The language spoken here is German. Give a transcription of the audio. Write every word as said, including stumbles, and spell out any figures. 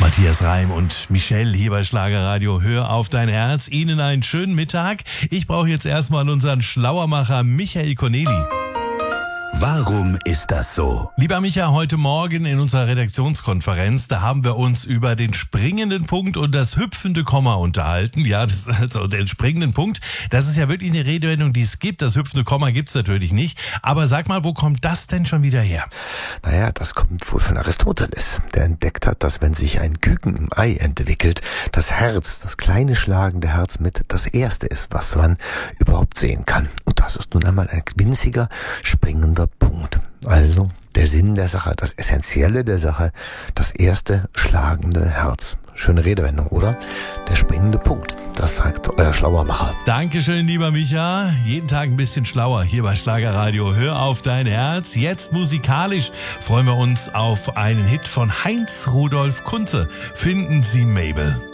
Matthias Reim und Michelle hier bei Schlagerradio. Hör auf dein Herz. Ihnen einen schönen Mittag. Ich brauche jetzt erstmal unseren Schlauermacher Michael Corneli. Warum ist das so? Lieber Micha, heute Morgen in unserer Redaktionskonferenz, da haben wir uns über den springenden Punkt und das hüpfende Komma unterhalten. Ja, das ist also den springenden Punkt. Das ist ja wirklich eine Redewendung, die es gibt. Das hüpfende Komma gibt's natürlich nicht. Aber sag mal, wo kommt das denn schon wieder her? Naja, das kommt wohl von Aristoteles, der entdeckt hat, dass wenn sich ein Küken im Ei entwickelt, das Herz, das kleine schlagende Herz mit das erste ist, was man überhaupt sehen kann. Und das ist nun einmal ein winziger, springender Punkt. Also der Sinn der Sache, das Essentielle der Sache, das erste schlagende Herz. Schöne Redewendung, oder? Der springende Punkt, das sagt euer Schlauermacher. Dankeschön, lieber Micha. Jeden Tag ein bisschen schlauer hier bei Schlagerradio. Hör auf dein Herz. Jetzt musikalisch freuen wir uns auf einen Hit von Heinz Rudolf Kunze. Finden Sie Mabel.